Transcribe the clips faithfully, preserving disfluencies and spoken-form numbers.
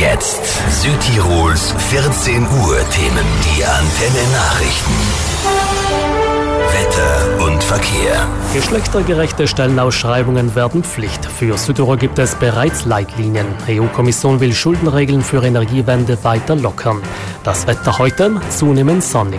jetzt Südtirols vierzehn Uhr Themen, die Antenne Nachrichten. Wetter und Verkehr. Geschlechtergerechte Stellenausschreibungen werden Pflicht. Für Südtirol gibt es bereits Leitlinien. E U-Kommission will Schuldenregeln für Energiewende weiter lockern. Das Wetter heute zunehmend sonnig.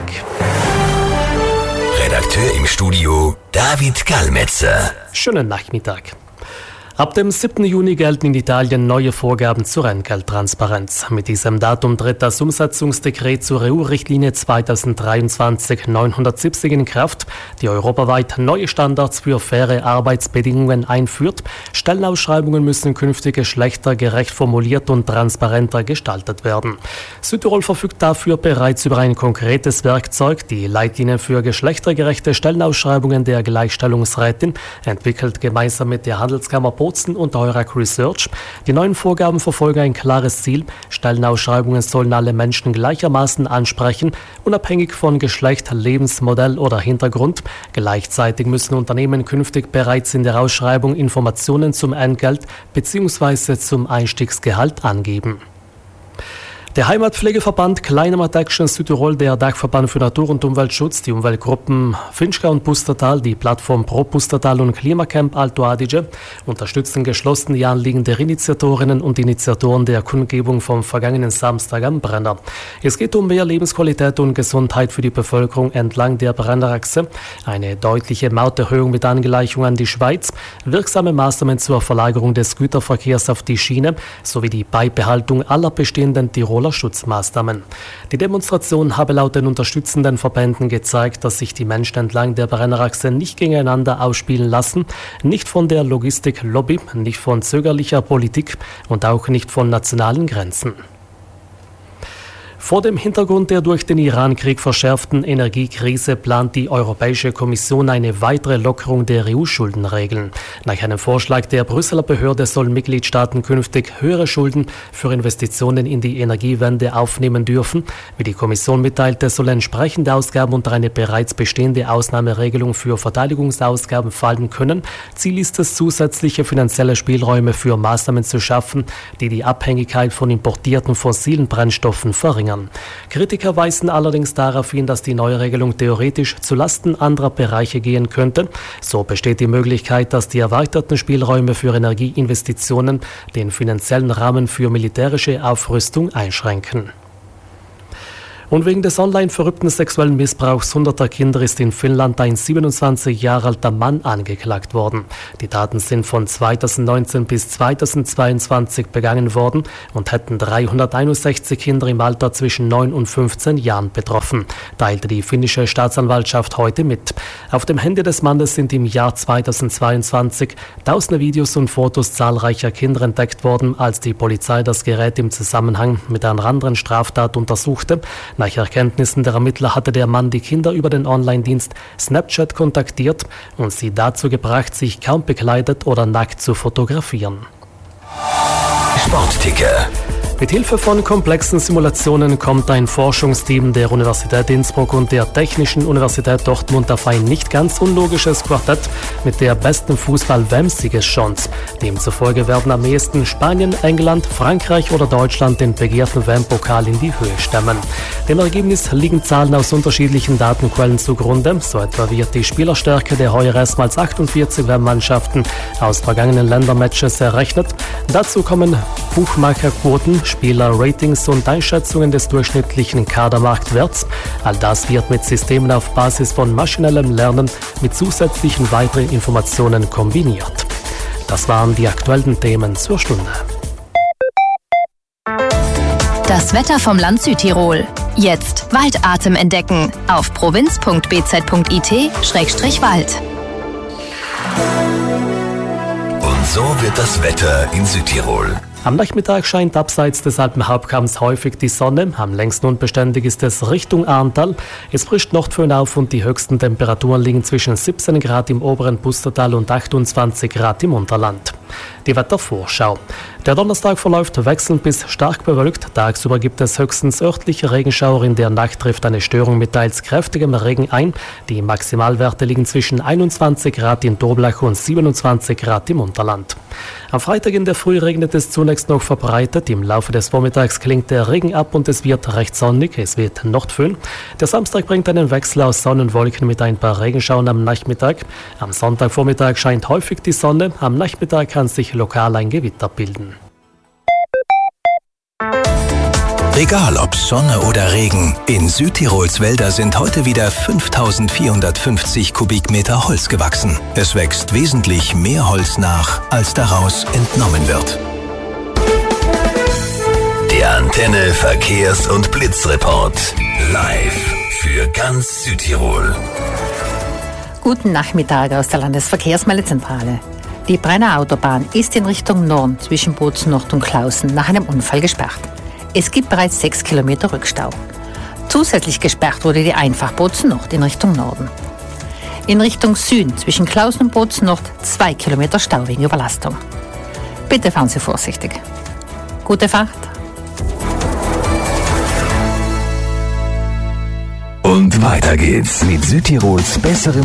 Redakteur im Studio David Gallmetzer. Schönen Nachmittag. Ab dem siebten Juni gelten in Italien neue Vorgaben zur Entgelttransparenz. Mit diesem Datum tritt das Umsetzungsdekret zur E U-Richtlinie zweitausenddreiundzwanzig neunhundertsiebzig in Kraft, die europaweit neue Standards für faire Arbeitsbedingungen einführt. Stellenausschreibungen müssen künftig geschlechtergerecht formuliert und transparenter gestaltet werden. Südtirol verfügt dafür bereits über ein konkretes Werkzeug, die Leitlinien für geschlechtergerechte Stellenausschreibungen der Gleichstellungsrätin, entwickelt gemeinsam mit der Handelskammer Bozen und Eurac Research. Die neuen Vorgaben verfolgen ein klares Ziel. Stellenausschreibungen sollen alle Menschen gleichermaßen ansprechen, unabhängig von Geschlecht, Lebensmodell oder Hintergrund. Gleichzeitig müssen Unternehmen künftig bereits in der Ausschreibung Informationen zum Entgelt bzw. zum Einstiegsgehalt angeben. Der Heimatpflegeverband Climate Action Südtirol, der Dachverband für Natur- und Umweltschutz, die Umweltgruppen Finchgau und Pustertal, die Plattform Pro Pustertal und Klimacamp Alto Adige unterstützen geschlossen die Anliegen der Initiatorinnen und Initiatoren der Kundgebung vom vergangenen Samstag am Brenner. Es geht um mehr Lebensqualität und Gesundheit für die Bevölkerung entlang der Brennerachse, eine deutliche Mauterhöhung mit Angleichung an die Schweiz, wirksame Maßnahmen zur Verlagerung des Güterverkehrs auf die Schiene sowie die Beibehaltung aller bestehenden Tiroler Schutzmaßnahmen. Die Demonstration habe laut den unterstützenden Verbänden gezeigt, dass sich die Menschen entlang der Brennerachse nicht gegeneinander ausspielen lassen, nicht von der Logistiklobby, nicht von zögerlicher Politik und auch nicht von nationalen Grenzen. Vor dem Hintergrund der durch den Iran-Krieg verschärften Energiekrise plant die Europäische Kommission eine weitere Lockerung der E U-Schuldenregeln. Nach einem Vorschlag der Brüsseler Behörde sollen Mitgliedstaaten künftig höhere Schulden für Investitionen in die Energiewende aufnehmen dürfen. Wie die Kommission mitteilte, sollen entsprechende Ausgaben unter eine bereits bestehende Ausnahmeregelung für Verteidigungsausgaben fallen können. Ziel ist es, zusätzliche finanzielle Spielräume für Maßnahmen zu schaffen, die die Abhängigkeit von importierten fossilen Brennstoffen verringern. Kritiker weisen allerdings darauf hin, dass die neue Regelung theoretisch zulasten anderer Bereiche gehen könnte. So besteht die Möglichkeit, dass die erweiterten Spielräume für Energieinvestitionen den finanziellen Rahmen für militärische Aufrüstung einschränken. Und wegen des online verrückten sexuellen Missbrauchs hunderter Kinder ist in Finnland ein siebenundzwanzig Jahre alter Mann angeklagt worden. Die Taten sind von zweitausendneunzehn bis zweitausendzweiundzwanzig begangen worden und hätten dreihunderteinundsechzig Kinder im Alter zwischen neun und fünfzehn Jahren betroffen, teilte die finnische Staatsanwaltschaft heute mit. Auf dem Handy des Mannes sind im Jahr zweitausendzweiundzwanzig tausende Videos und Fotos zahlreicher Kinder entdeckt worden, als die Polizei das Gerät im Zusammenhang mit einer anderen Straftat untersuchte. Nach Erkenntnissen der Ermittler hatte der Mann die Kinder über den Online-Dienst Snapchat kontaktiert und sie dazu gebracht, sich kaum bekleidet oder nackt zu fotografieren. Sportticker. Mit Hilfe von komplexen Simulationen kommt ein Forschungsteam der Universität Innsbruck und der Technischen Universität Dortmund auf ein nicht ganz unlogisches Quartett mit der besten Fußball-W M-Siegeschance. Demzufolge werden am ehesten Spanien, England, Frankreich oder Deutschland den begehrten W M-Pokal in die Höhe stemmen. Dem Ergebnis liegen Zahlen aus unterschiedlichen Datenquellen zugrunde. So etwa wird die Spielerstärke der heuer erstmals achtundvierzig W M-Mannschaften aus vergangenen Ländermatches errechnet. Dazu kommen Buchmacherquoten, Spielerratings und Einschätzungen des durchschnittlichen Kadermarktwerts. All das wird mit Systemen auf Basis von maschinellem Lernen mit zusätzlichen weiteren Informationen kombiniert. Das waren die aktuellen Themen zur Stunde. Das Wetter vom Land Südtirol. Jetzt Waldatem entdecken auf provinz punkt b z punkt i t Schrägstrich Wald. Und so wird das Wetter in Südtirol. Am Nachmittag scheint abseits des Alpenhauptkamms häufig die Sonne. Am längsten unbeständig ist es Richtung Ahrntal. Es frischt nordföhn auf und die höchsten Temperaturen liegen zwischen siebzehn Grad im oberen Pustertal und achtundzwanzig Grad im Unterland. Die Wettervorschau. Der Donnerstag verläuft wechselnd bis stark bewölkt. Tagsüber gibt es höchstens örtliche Regenschauer. In der Nacht trifft eine Störung mit teils kräftigem Regen ein. Die Maximalwerte liegen zwischen einundzwanzig Grad in Toblach und siebenundzwanzig Grad im Unterland. Am Freitag in der Früh regnet es zunächst noch verbreitet. Im Laufe des Vormittags klingt der Regen ab und es wird recht sonnig. Es wird nordföhn. Der Samstag bringt einen Wechsel aus Sonne und Wolken mit ein paar Regenschauern am Nachmittag. Am Sonntagvormittag scheint häufig die Sonne. Am Nachmittag kann sich lokal ein Gewitter bilden. Egal ob Sonne oder Regen, in Südtirols Wälder sind heute wieder fünftausendvierhundertfünfzig Kubikmeter Holz gewachsen. Es wächst wesentlich mehr Holz nach, als daraus entnommen wird. Der Antenne Verkehrs- und Blitzreport. Live für ganz Südtirol. Guten Nachmittag aus der Landesverkehrsmeldezentrale. Die Brenner Autobahn ist in Richtung Norden zwischen Bozen Nord und Klausen nach einem Unfall gesperrt. Es gibt bereits sechs Kilometer Rückstau. Zusätzlich gesperrt wurde die Einfach Bozen Nord in Richtung Norden. In Richtung Süden zwischen Klausen und Bozen Nord zwei Kilometer Stau wegen Überlastung. Bitte fahren Sie vorsichtig. Gute Fahrt. Und weiter geht's mit Südtirols besserem